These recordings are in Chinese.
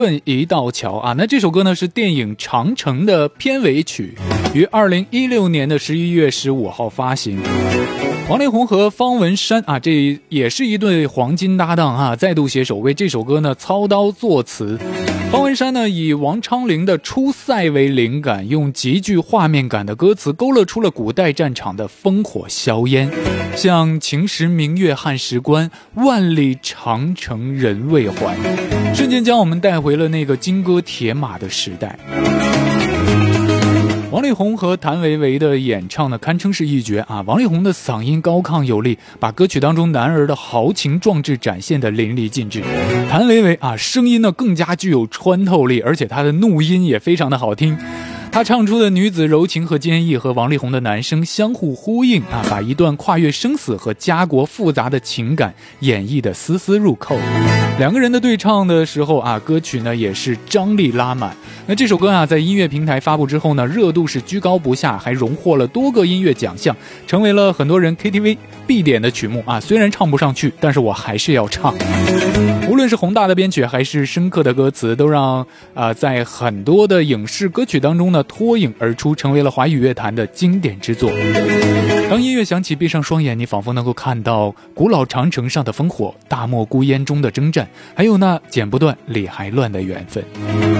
一道桥啊，那这首歌呢是电影《长城》的片尾曲，于2016年的11月15号发行。王力宏和方文山啊，这也是一对黄金搭档啊，再度携手为这首歌呢操刀作词。方文山呢以王昌龄的《出塞》为灵感，用极具画面感的歌词勾勒出了古代战场的烽火硝烟，像秦时明月汉时关，万里长城人未还，瞬间将我们带回了那个金戈铁马的时代。王力宏和谭维维的演唱呢，堪称是一绝啊！王力宏的嗓音高亢有力，把歌曲当中男儿的豪情壮志展现得淋漓尽致。谭维维啊，声音呢更加具有穿透力，而且他的怒音也非常的好听。他唱出的女子柔情和坚毅和王力宏的男声相互呼应啊，把一段跨越生死和家国复杂的情感演绎得丝丝入扣。两个人的对唱的时候啊，歌曲呢也是张力拉满。那这首歌啊，在音乐平台发布之后呢，热度是居高不下，还荣获了多个音乐奖项，成为了很多人 KTV 必点的曲目啊。虽然唱不上去，但是我还是要唱。无论是宏大的编曲还是深刻的歌词，都让在很多的影视歌曲当中呢脱颖而出，成为了华语乐坛的经典之作。当音乐响起，闭上双眼，你仿佛能够看到古老长城上的烽火，大漠孤烟中的征战，还有那剪不断理还乱的缘分。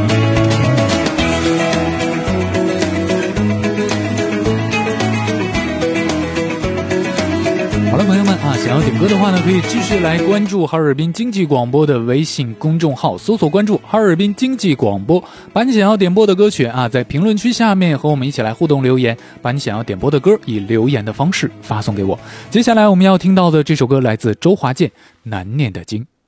好了，朋友们啊，想要点歌的话呢，可以继续来关注哈尔滨经济广播的微信公众号，搜索关注哈尔滨经济广播，把你想要点播的歌曲啊，在评论区下面和我们一起来互动留言，把你想要点播的歌以留言的方式发送给我。接下来我们要听到的这首歌来自周华健，难念的经。